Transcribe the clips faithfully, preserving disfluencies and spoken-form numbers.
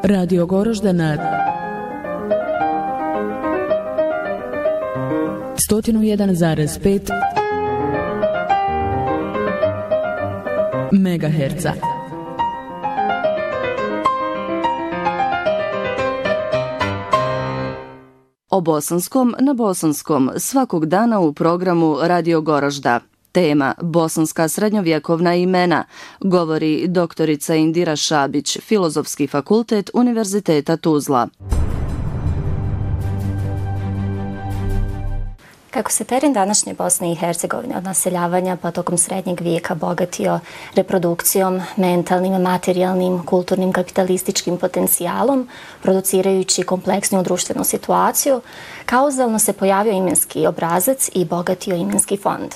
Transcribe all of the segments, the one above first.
Radio Gorožda na sto jedan zarez pet megaherca. O bosanskom na bosanskom svakog dana u programu Radio Gorožda. Tema Bosanska srednjovjekovna imena, govori doktorica Indira Šabić, Filozofski fakultet Univerziteta Tuzla. Kako se teren današnje Bosne i Hercegovine od naseljavanja pa tokom srednjeg vijeka bogatio reprodukcijom, mentalnim, materijalnim, kulturnim, kapitalističkim potencijalom, producirajući kompleksniju društvenu situaciju, kauzalno se pojavio imenski obrazac i bogatio imenski fond.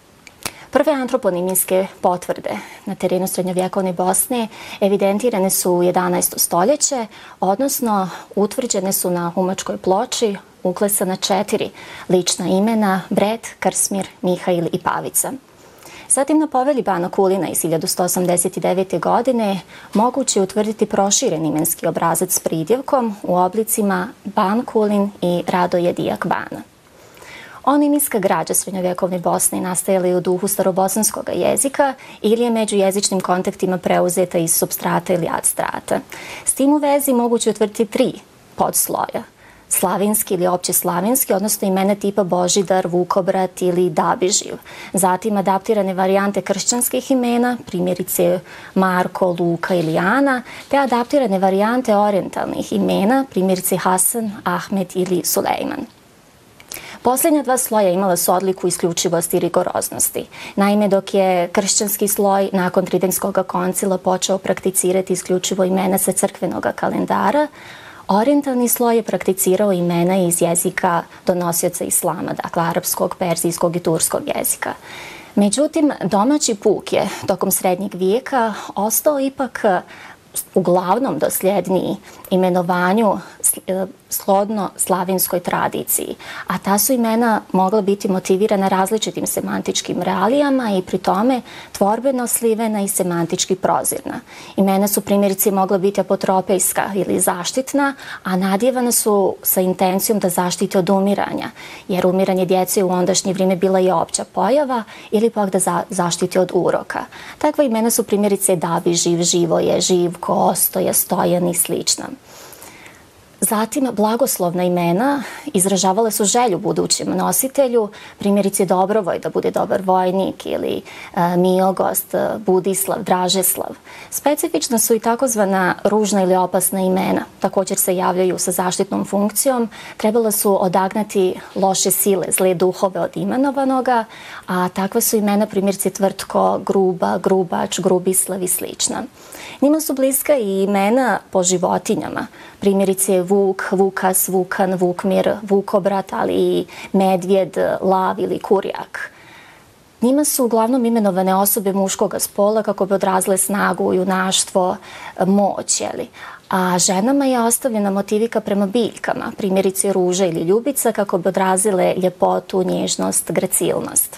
Prve antroponimijske potvrde na terenu srednjovjekovne Bosne evidentirane su u jedanaestom stoljeće, odnosno utvrđene su na humačkoj ploči uklesana četiri lična imena Bret, Krsmir, Mihail i Pavica. Zatim na povelji Bana Kulina iz hiljadu sto osamdeset devete. godine moguće je utvrditi proširen imenski obrazac s pridjevkom u oblicima Ban Kulin i Radoje Dijak Bana. Oniminska građa srednjovjekovne Bosne nastajala je u duhu starobosanskog jezika ili je među jezičnim kontaktima preuzeta iz supstrata ili adstrata. S tim u vezi moguće utvrditi tri podsloja. Slavinski ili opće slavinski, odnosno imena tipa Božidar, Vukobrat ili Dabiživ. Zatim adaptirane varijante kršćanskih imena, primjerice Marko, Luka ili Ana, te adaptirane varijante orijentalnih imena, primjerice Hasan, Ahmed ili Sulejman. Posljednja dva sloja imala su odliku isključivosti i rigoroznosti. Naime, dok je kršćanski sloj nakon Tridentskog koncila počeo prakticirati isključivo imena sa crkvenog kalendara, orijentalni sloj je prakticirao imena iz jezika donosioca islama, dakle arapskog, perzijskog i turskog jezika. Međutim, domaći puk je tokom srednjeg vijeka ostao ipak uglavnom dosljedniji imenovanju shodno slavinskoj tradiciji, a ta su imena mogla biti motivirana različitim semantičkim realijama i pri tome tvorbeno slivena i semantički prozirna. Imena su primjerice mogla biti apotropejska ili zaštitna, a nadjevana su sa intencijom da zaštite od umiranja, jer umiranje djece u ondašnje vrijeme bila i opća pojava, ili pak da za, zaštite od uroka. Takva imena su primjerice Dabi, Živ, Živoje, Živko, Ostoja, Stojan i slična. Zatim, blagoslovna imena izražavala su želju budućem nositelju, primjerice Dobrovoj da bude dobar vojnik ili e, Miogost, Budislav, Dražeslav. Specifična su i takozvana ružna ili opasna imena. Također se javljaju sa zaštitnom funkcijom. Trebala su odagnati loše sile, zle duhove od imenovanoga, a takva su imena primjerice Tvrtko, Gruba, Grubač, Grubislav i slična. Njima su bliska i imena po životinjama, primjerice Vuk, Vukas, Vukan, Vukmir, Vukobrat, ali i Medvjed, Lav ili Kurjak. Njima su uglavnom imenovane osobe muškog spola kako bi odrazile snagu, junaštvo, moć, jeli. A ženama je ostavljena motivika prema biljkama, primjerice Ruža ili Ljubica, kako bi odrazile ljepotu, nježnost, gracilnost.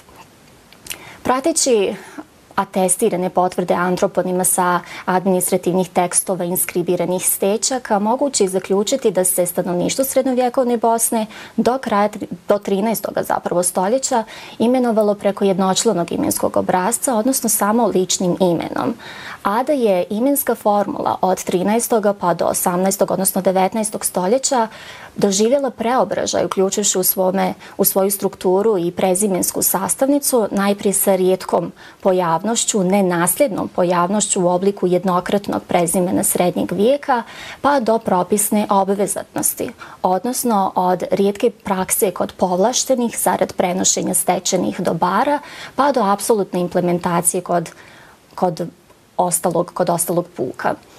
Prateći atestirane potvrde antroponima sa administrativnih tekstova inskribiranih stečaka, moguće je zaključiti da se stanovništvo srednjovjekovne Bosne do kraja do trinaestog zapravo stoljeća imenovalo preko jednočlanog imenskog obrasca, odnosno samo ličnim imenom, a da je imenska formula od trinaestog pa do osamnaestog odnosno devetnaestog stoljeća doživjela preobražaj, uključujući u, svome, u svoju strukturu i prezimensku sastavnicu, najprije sa rijetkom pojavnošću, nenasljednom pojavnošću u obliku jednokratnog prezimena srednjeg vijeka, pa do propisne obvezatnosti, odnosno od rijetke prakse kod povlaštenih zarad prenošenja stečenih dobara, pa do apsolutne implementacije kod, kod ostalog, kod ostalog puka.